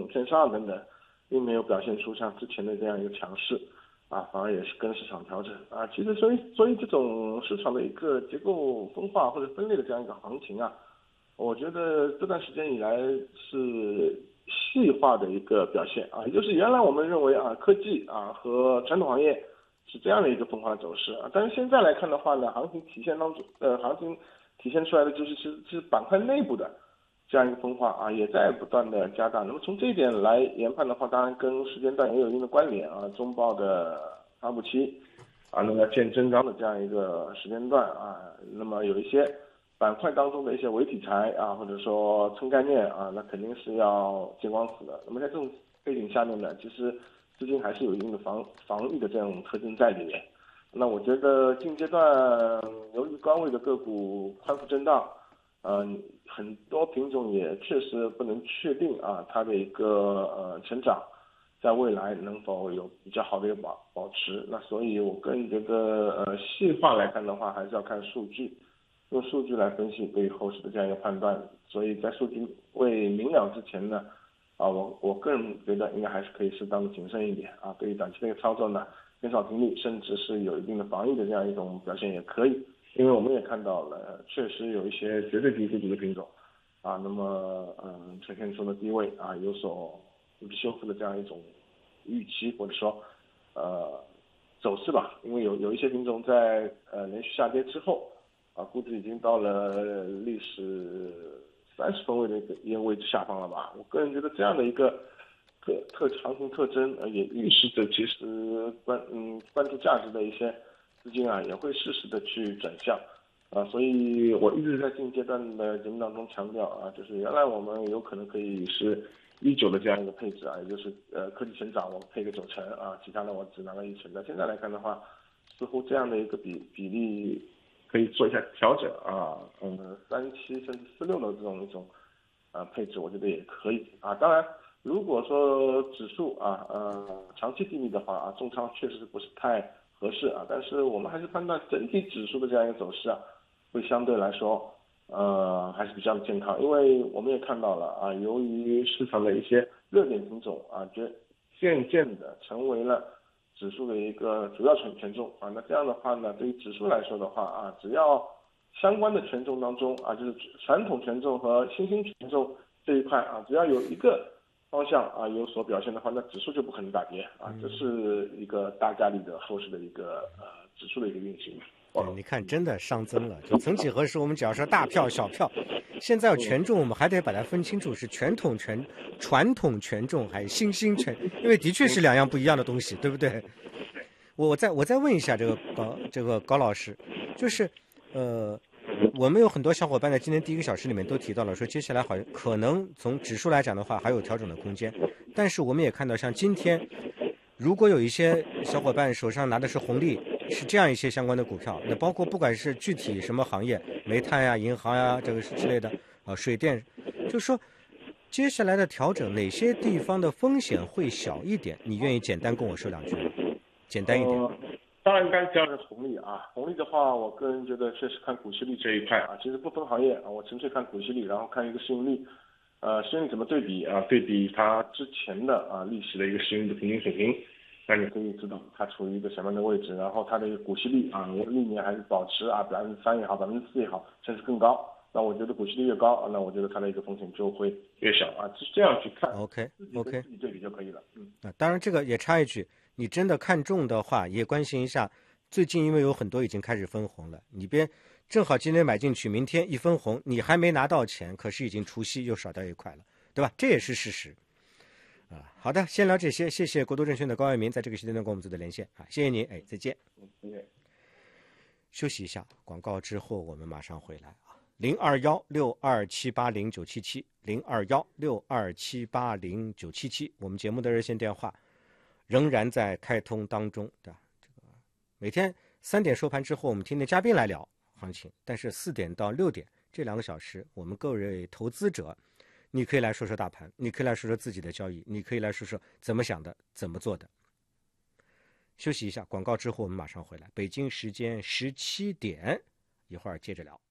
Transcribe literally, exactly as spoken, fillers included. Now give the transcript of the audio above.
信、片商等等，并没有表现出像之前的这样一个强势，啊，反而也是跟市场调整啊。其实所以所以这种市场的一个结构分化或者分裂的这样一个行情啊，我觉得这段时间以来是细化的一个表现啊，也就是原来我们认为啊科技啊和传统行业是这样的一个分化走势啊，但是现在来看的话呢，行情体现当中呃行情体现出来的就是是是板块内部的这样一个分化啊，也在不断的加大。那么从这一点来研判的话，当然跟时间段也有一定的关联啊，中报的发布期啊，那么见真章的这样一个时间段啊，那么有一些板块当中的一些伪题材啊，或者说蹭概念啊，那肯定是要见光死的。那么在这种背景下面呢，其实资金还是有一定的防防御的这种特征在里面。那我觉得近阶段由于高位的个股宽幅震荡，嗯、呃，很多品种也确实不能确定啊它的一个呃成长在未来能否有比较好的一个保保持。那所以我个人觉得呃细化来看的话，还是要看数据，用数据来分析对于后市的这样一个判断。所以在数据未明了之前呢，啊，我我个人觉得应该还是可以适当的谨慎一点啊。对于短期的一个操作呢，减少停利，甚至是有一定的防御的这样一种表现也可以。因为我们也看到了，确实有一些绝对低估值的品种啊，那么嗯呈现出了低位啊有所修复的这样一种预期，或者说呃走势吧。因为有有一些品种在呃连续下跌之后啊，估值已经到了历史三十分位的一个一个位置下方了吧。我个人觉得这样的一个特特行情特征，呃，也预示着其实关嗯关注价值的一些资金啊，也会适时的去转向啊。所以我一直在近阶段的节目当中强调啊，就是原来我们有可能可以是一九的这样一个配置啊，也就是呃科技成长我配个九成啊，其他的我只拿个一成。但现在来看的话，似乎这样的一个比比例可以做一下调整啊，嗯，三七甚至四六的这种一种啊配置，我觉得也可以啊。当然，如果说指数啊呃长期低迷的话啊，重仓确实不是太合适啊。但是我们还是判断整体指数的这样一个走势啊，会相对来说呃还是比较健康，因为我们也看到了啊，由于市场的一些热点品种啊，渐渐渐的成为了指数的一个主要权权重啊，那这样的话呢，对于指数来说的话啊，只要相关的权重当中啊，就是传统权重和新兴权重这一块啊，只要有一个方向啊有所表现的话，那指数就不可能大跌啊，这是一个大概率的后市的一个呃指数的一个运行。 对，你看真的上增了。就曾几何时，我们只要说大票小票，现在要权重，我们还得把它分清楚是传统权、传统权重还是新兴权，因为的确是两样不一样的东西，对不对？我再我再问一下这个高这个高老师，就是呃，我们有很多小伙伴在今天第一个小时里面都提到了，说接下来好像可能从指数来讲的话还有调整的空间，但是我们也看到像今天，如果有一些小伙伴手上拿的是红利，是这样一些相关的股票，那包括不管是具体什么行业，煤炭呀、银行呀这个之类的啊，水电，就是说接下来的调整哪些地方的风险会小一点？你愿意简单跟我说两句吗？简单一点。 呃，当然该讲的是红利啊，红利的话，我个人觉得确实看股息率这一块啊，其实不分行业啊，我纯粹看股息率，然后看一个市盈率，呃，市盈率怎么对比啊？对比它之前的啊历史的一个市盈率的平均水平，那你可以知道它处于一个什么样的位置，然后它的一个股息率啊，历年还是保持啊百分之三也好，百分之四也好，甚至更高。那我觉得股息率越高，那我觉得它的一个风险就会越小啊，是这样去看。 OK 自己跟 OK， 自己对比就可以了。嗯， 啊，当然这个也插一句，你真的看中的话，也关心一下。最近因为有很多已经开始分红了，你别正好今天买进去，明天一分红，你还没拿到钱，可是已经除息又少掉一块了，对吧？这也是事实。啊，好的，先聊这些，谢谢国都证券的高爱民在这个时间段跟我们做的连线啊，谢谢您，哎，再见。 嗯， 休息一下，广告之后我们马上回来啊，零二幺六二七八零九七七，零二幺六二七八零九七七，我们节目的热线电话仍然在开通当中的。这个每天三点收盘之后，我们听听嘉宾来聊行情，但是四点到六点这两个小时，我们各位投资者，你可以来说说大盘，你可以来说说自己的交易，你可以来说说怎么想的，怎么做的。休息一下，广告之后我们马上回来。北京时间十七点，一会儿接着聊。